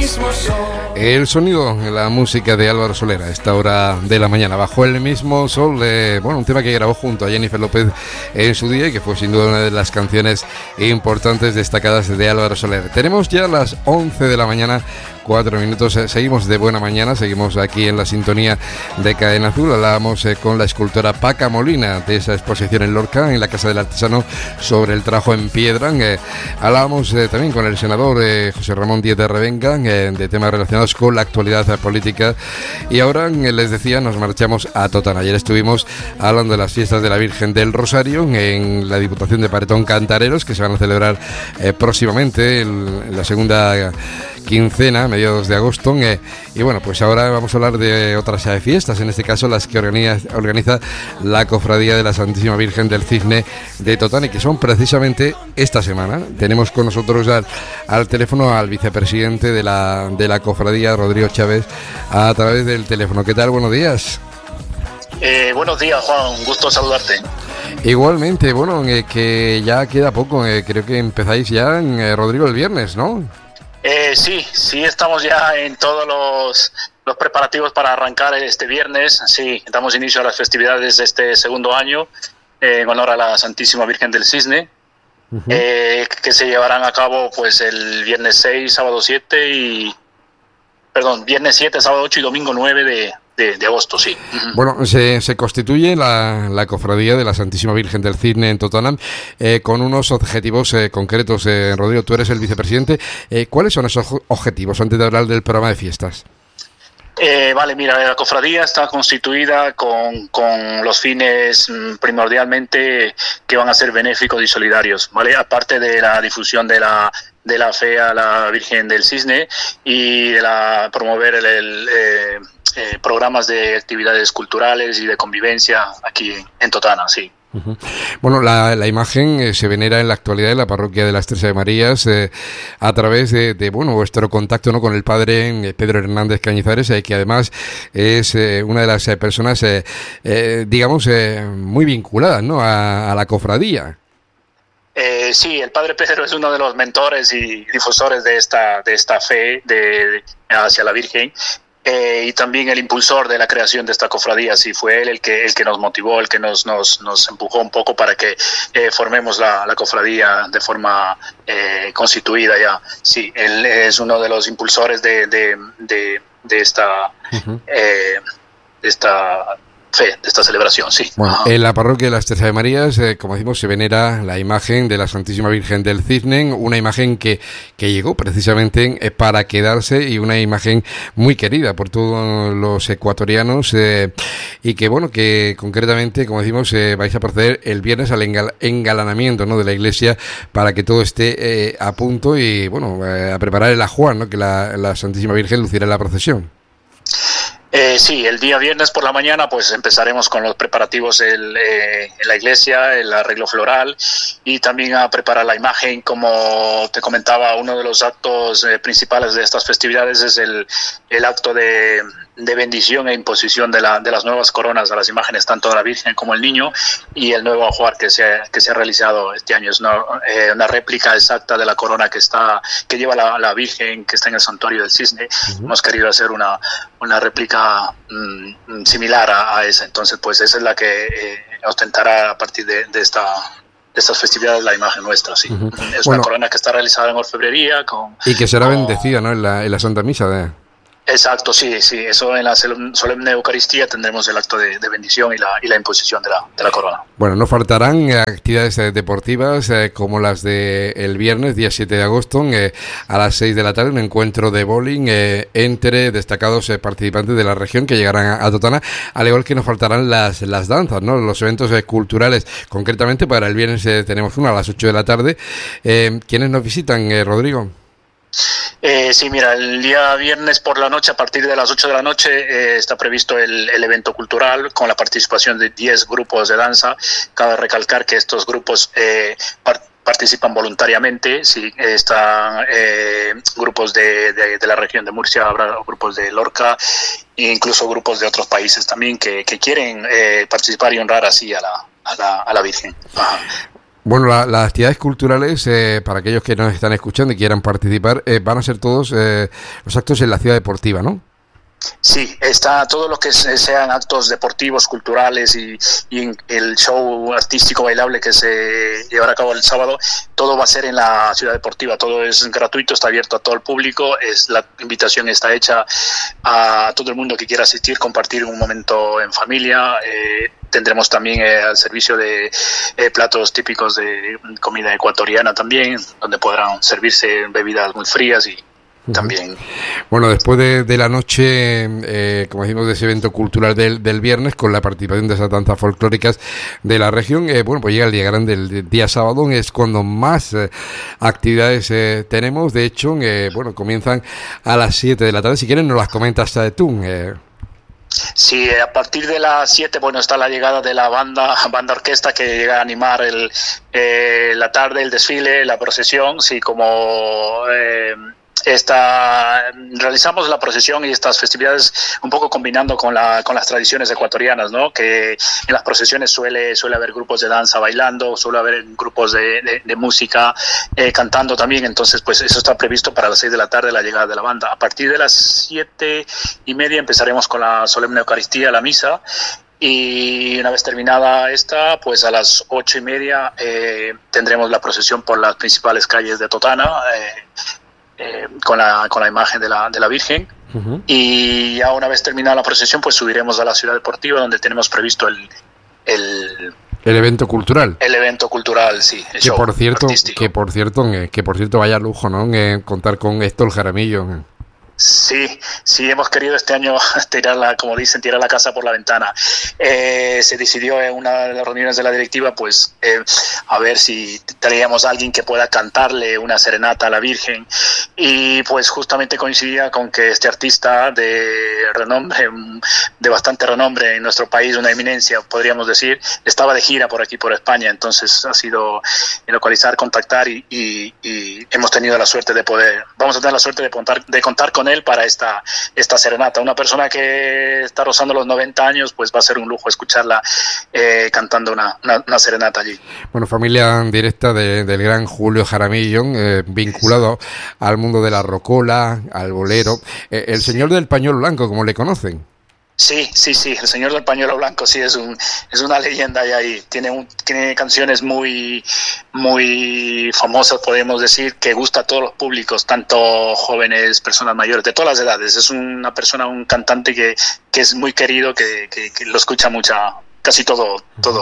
El sonido, la música de Álvaro Soler a esta hora de la mañana, bajo el mismo sol, un tema que grabó junto a Jennifer López en su día y que fue sin duda una de las canciones importantes destacadas de Álvaro Soler. Tenemos ya las 11 de la mañana, 4 minutos, seguimos de buena mañana, seguimos aquí en la sintonía de Cadena Azul. Hablábamos con la escultora Paca Molina de esa exposición en Lorca, en la Casa del Artesano, sobre el trabajo en piedra. Hablábamos también con el senador José Ramón Díez de Revenga de temas relacionados con la actualidad política, y ahora les decía, nos marchamos a Totana. Ayer estuvimos hablando de las fiestas de la Virgen del Rosario en la Diputación de Paretón Cantareros, que se van a celebrar próximamente en la segunda quincena, mediados de agosto, y bueno, pues ahora vamos a hablar de otras fiestas, en este caso las que organiza la Cofradía de la Santísima Virgen del Cisne de Totana, y que son precisamente esta semana. Tenemos con nosotros al teléfono al vicepresidente de la Cofradía, Rodrigo Chávez, a través del teléfono. ¿Qué tal? Buenos días. Buenos días, Juan, un gusto saludarte. Igualmente, que ya queda poco, creo que empezáis ya, Rodrigo, el viernes, ¿no? Sí, estamos ya en todos los preparativos para arrancar este viernes. Sí, damos inicio a las festividades de este segundo año en honor a la Santísima Virgen del Cisne, que se llevarán a cabo pues el viernes 6, sábado 7 viernes 7, sábado 8 y domingo 9 de agosto, sí. Bueno, se constituye la Cofradía de la Santísima Virgen del Cisne en Totana con unos objetivos concretos. Rodrigo, tú eres el vicepresidente. ¿Cuáles son esos objetivos antes de hablar del programa de fiestas? Vale, mira, la cofradía está constituida con los fines primordialmente que van a ser benéficos y solidarios, ¿vale? Aparte de la difusión de la fe a la Virgen del Cisne y de promover programas de actividades culturales y de convivencia aquí en Totana, sí. Uh-huh. Bueno, la imagen se venera en la actualidad en la parroquia de las Tres Ave Marías a través de vuestro contacto, ¿no?, con el padre Pedro Hernández Cañizares, que además es una de las personas, muy vinculadas, ¿no?, a la cofradía. Sí, el padre Pedro es uno de los mentores y difusores de esta fe hacia la Virgen. Y también el impulsor de la creación de esta cofradía. Sí, fue él el que nos motivó, el que nos empujó un poco para que formemos la cofradía de forma constituida ya. Sí, él es uno de los impulsores de esta fe, de esta celebración, sí. Bueno, en la parroquia de las Tres Ave Marías, como decimos, se venera la imagen de la Santísima Virgen del Cisne, una imagen que llegó precisamente para quedarse, y una imagen muy querida por todos los ecuatorianos, y que concretamente, como decimos, vais a proceder el viernes al engalanamiento, ¿no?, de la iglesia, para que todo esté a punto y a preparar el ajuar, ¿no?, que la Santísima Virgen lucirá en la procesión. Sí, el día viernes por la mañana pues empezaremos con los preparativos en la iglesia, el arreglo floral, y también a preparar la imagen. Como te comentaba, uno de los actos principales de estas festividades es el acto de bendición e imposición de las nuevas coronas a las imágenes, tanto de la Virgen como el Niño, y el nuevo ajuar que se ha realizado este año. Es una réplica exacta de la corona que lleva la Virgen, que está en el santuario del Cisne. Uh-huh. Hemos querido hacer una réplica similar a esa. Entonces, pues esa es la que ostentará a partir de estas festividades la imagen nuestra, sí. Uh-huh. Es una corona que está realizada en orfebrería. Y que será bendecida, ¿no?, en la Santa Misa. Exacto, sí, eso en la solemne Eucaristía tendremos el acto de bendición y la imposición de la corona. Bueno, no faltarán actividades deportivas como las del viernes, día 7 de agosto, a las 6 de la tarde, un encuentro de bowling entre destacados participantes de la región que llegarán a Totana, al igual que no faltarán las danzas, ¿no?, los eventos culturales. Concretamente para el viernes tenemos uno a las 8 de la tarde. ¿Quiénes nos visitan, Rodrigo? Sí, mira, el día viernes por la noche, a partir de las 8 de la noche, está previsto el evento cultural con la participación de 10 grupos de danza. Cabe recalcar que estos grupos participan voluntariamente. Sí, están grupos de la región de Murcia, habrá grupos de Lorca e incluso grupos de otros países también que quieren participar y honrar así a la Virgen. Ajá. Bueno, las actividades culturales, para aquellos que nos están escuchando y quieran participar, van a ser todos los actos en la ciudad deportiva, ¿no? Sí, está todo lo que sean actos deportivos, culturales y el show artístico bailable que se llevará a cabo el sábado, todo va a ser en la ciudad deportiva, todo es gratuito, está abierto a todo el público, la invitación está hecha a todo el mundo que quiera asistir, compartir un momento en familia. Tendremos también el servicio de platos típicos de comida ecuatoriana también, donde podrán servirse bebidas muy frías y también. Bueno, después de la noche, como decimos, de ese evento cultural del viernes, con la participación de esas danzas folclóricas de la región, bueno, pues llega el día grande, el día sábado, es cuando más actividades tenemos. De hecho, bueno, comienzan a las 7 de la tarde. Si quieren, nos las comentas tú. Sí, a partir de las 7, bueno, está la llegada de la banda orquesta que llega a animar la tarde, el desfile, la procesión, sí, como realizamos la procesión y estas festividades un poco combinando con las tradiciones ecuatorianas, ¿no? Que en las procesiones suele haber grupos de danza bailando, suele haber grupos de música cantando también, entonces pues eso está previsto para las 6 de la tarde, la llegada de la banda. A partir de las 7:30 empezaremos con la solemne Eucaristía, la misa, y una vez terminada esta, pues a las 8:30 tendremos la procesión por las principales calles de Totana, con la imagen de la Virgen. Uh-huh. Y ya una vez terminada la procesión, pues subiremos a la ciudad deportiva, donde tenemos previsto el evento cultural. El evento cultural, sí. Que por cierto, vaya lujo, ¿no? Contar con Héctor Jaramillo. Sí, hemos querido este año tirar la casa por la ventana. Se decidió en una de las reuniones de la directiva, pues, a ver si traíamos a alguien que pueda cantarle una serenata a la Virgen. Y pues justamente coincidía con que este artista de renombre, de bastante renombre en nuestro país, una eminencia, podríamos decir, estaba de gira por aquí, por España. Entonces ha sido localizar, contactar y hemos tenido la suerte vamos a tener la suerte de contar con él para esta serenata. Una persona que está rozando los 90 años, pues va a ser un lujo escucharla cantando una serenata allí. Bueno, familia directa del gran Julio Jaramillo, vinculado al mundo de la rocola, al bolero, el señor del pañuelo blanco, como le conocen. Sí, el señor del pañuelo blanco, sí, es una leyenda ahí. Tiene canciones muy, muy famosas, podemos decir, que gusta a todos los públicos, tanto jóvenes, personas mayores, de todas las edades. Es una persona, un cantante que es muy querido, que lo escucha casi todo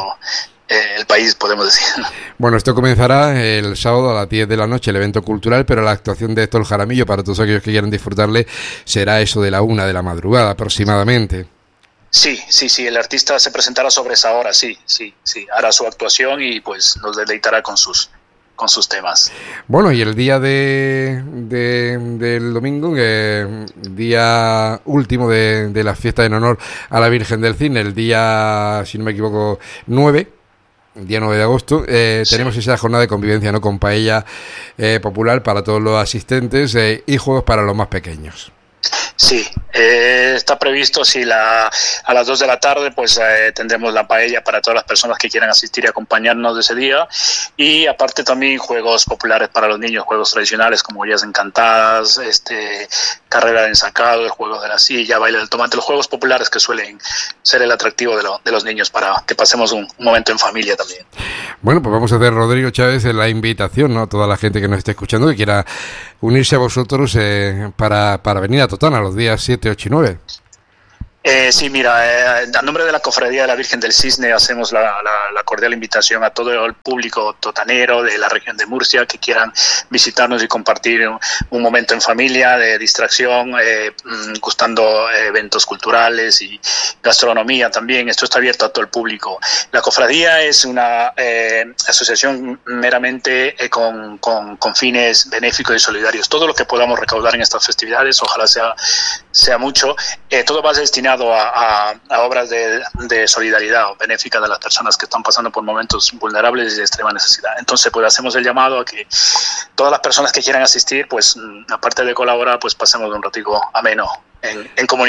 el país, podemos decir. Bueno, esto comenzará el sábado a las 10 de la noche, el evento cultural, pero la actuación de Héctor Jaramillo, para todos aquellos que quieran disfrutarle, será eso de la 1 de la madrugada aproximadamente. Sí, el artista se presentará sobre esa hora, sí, hará su actuación y pues nos deleitará con sus temas. Bueno, y el día del domingo, día último de la fiesta en honor a la Virgen del Cine, el día, si no me equivoco, 9 de agosto, tenemos esa jornada de convivencia, ¿no?, con paella popular para todos los asistentes y juegos para los más pequeños. Sí, está previsto, a las 2 de la tarde pues tendremos la paella para todas las personas que quieran asistir y acompañarnos de ese día, y aparte también juegos populares para los niños, juegos tradicionales como ollas encantadas, carrera de ensacado, el juego de la silla, baile del tomate, los juegos populares que suelen ser el atractivo de los niños para que pasemos un momento en familia también. Bueno, pues vamos a hacer, Rodrigo Chávez, la invitación, ¿no?, a toda la gente que nos esté escuchando, que quiera unirse a vosotros para venir a Totana los días 7, 8 y 9. Sí, mira, a nombre de la Cofradía de la Virgen del Cisne hacemos la cordial invitación a todo el público totanero de la región de Murcia que quieran visitarnos y compartir un momento en familia de distracción, gustando eventos culturales y gastronomía también. Esto está abierto a todo el público. La Cofradía es una asociación meramente con fines benéficos y solidarios. Todo lo que podamos recaudar en estas festividades, ojalá sea mucho, todo va destinado a obras de solidaridad o benéfica de las personas que están pasando por momentos vulnerables y de extrema necesidad. Entonces, pues hacemos el llamado a que todas las personas que quieran asistir, pues aparte de colaborar, pues pasemos un ratico ameno en comunidad.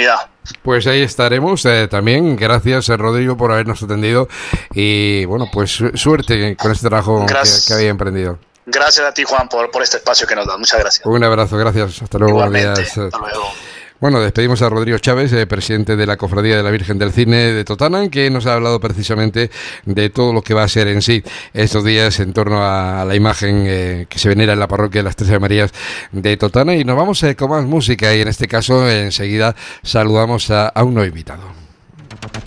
Pues ahí estaremos también. Gracias, Rodrigo, por habernos atendido y bueno, pues suerte con este trabajo que había emprendido. Gracias a ti, Juan, por este espacio que nos das. Muchas gracias. Un abrazo, gracias. Hasta luego. Igualmente, hasta luego. Bueno, despedimos a Rodrigo Chávez, presidente de la Cofradía de la Virgen del Cine de Totana, que nos ha hablado precisamente de todo lo que va a ser en sí estos días en torno a la imagen que se venera en la parroquia de las Tres Ave Marías de Totana. Y nos vamos con más música y en este caso enseguida saludamos a un nuevo invitado.